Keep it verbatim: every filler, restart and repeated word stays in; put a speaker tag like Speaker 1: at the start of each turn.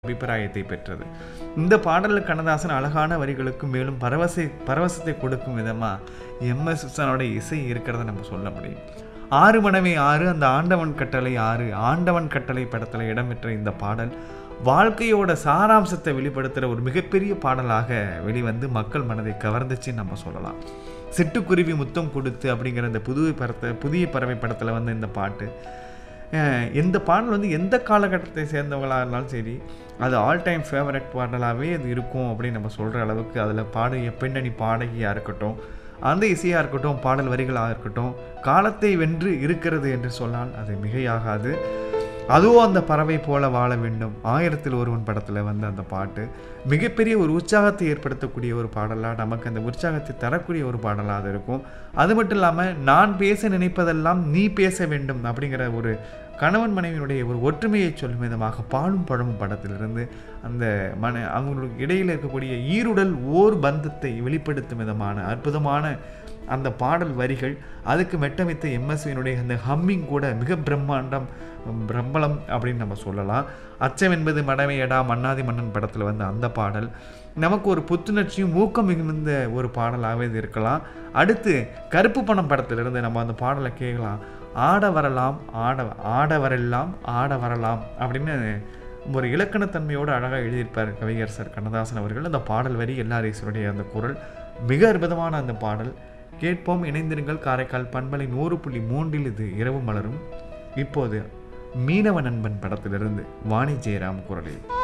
Speaker 1: அபிப்பிராயத்தை பெற்றது. இந்த பாடலில் கண்ணதாசன் அழகான வரிகளுக்கு மேலும் பரவசை பரவசத்தை கொடுக்கும் விதமாக எம் எஸ் விஸ்வநாதனோட இசை இருக்கிறத நம்ம சொல்ல முடியும். ஆறு மனமே ஆறு, அந்த ஆண்டவன் கட்டளை ஆறு, ஆண்டவன் கட்டளை படத்தில் இடம்பெற்ற இந்த பாடல் வாழ்க்கையோட சாராம்சத்தை வெளிப்படுத்துகிற ஒரு மிகப்பெரிய பாடலாக வெளிவந்து மக்கள் மனதை கவர்ந்துச்சுன்னு நம்ம சொல்லலாம். சிட்டுக்குருவி முத்தம் கொடுத்து அப்படிங்கிற இந்த புதுவை படத்தை புதிய பறவை படத்தில் வந்து இந்த பாட்டு, எந்த பாடல் வந்து எந்த காலகட்டத்தை சேர்ந்தவங்களாக இருந்தாலும் சரி அது ஆல் டைம் ஃபேவரட் பாடலாகவே அது இருக்கும் அப்படின்னு நம்ம சொல்கிற அளவுக்கு அதில் பாடிய பின்னணி பாடகியாக இருக்கட்டும், அந்த இசையாக இருக்கட்டும், பாடல் வரிகளாக இருக்கட்டும், காலத்தை வென்று இருக்கிறது என்று சொன்னால் அது மிகையாகாது. அதுவும் அந்த பறவை போல வாழ வேண்டும், ஆயிரத்தில் ஒருவன் படத்தில் வந்து அந்த பாட்டு மிகப்பெரிய ஒரு உற்சாகத்தை ஏற்படுத்தக்கூடிய ஒரு பாடலாக, நமக்கு அந்த உற்சாகத்தை தரக்கூடிய ஒரு பாடலாக அது இருக்கும். அது மட்டும் இல்லாமல் நான் பேச நினைப்பதெல்லாம் நீ பேச வேண்டும் அப்படிங்கிற ஒரு கணவன் மனைவியினுடைய ஒரு ஒற்றுமையை சொல்லும் விதமாக பாலும் பழமும் படத்திலிருந்து அந்த மன அவங்களுக்கு இடையில் இருக்கக்கூடிய ஈருடல் ஓர் பந்தத்தை வெளிப்படுத்தும் விதமான அற்புதமான அந்த பாடல் வரிகள், அதுக்கு மெட்டமைத்த எம்எஸ்வியினுடைய அந்த ஹம்மிங் கூட மிக பிரம்மாண்டம் பிரம்பலம் அப்படின்னு நம்ம சொல்லலாம். அச்சம் என்பது மடமையடா மன்னாதி மன்னன் படத்தில் வந்து அந்த பாடல் நமக்கு ஒரு புத்துணர்ச்சியும் ஊக்கம் மிகுந்த ஒரு பாடலாகவே இது இருக்கலாம். அடுத்து கருப்பு பணம் படத்திலிருந்து நம்ம அந்த பாடலை கேட்கலாம். ஆட வரலாம் ஆட ஆட வரலாம் ஆட வரலாம் அப்படின்னு ஒரு இலக்கணத்தன்மையோடு அழகாக எழுதியிருப்பார் கவியரசர் கண்ணதாசன் அவர்கள். அந்த பாடல் வரி எல்லாரீசருடைய அந்த குரல் மிக அற்புதமான அந்த பாடல். கேட்போம், இணைந்திருங்கள். காரைக்கால் பண்பலை நூறு புள்ளி மூன்றில் இது இரவு மலரும். இப்போது மீனவ நண்பன் படத்திலிருந்து வாணி ஜெயராம் குரலில்.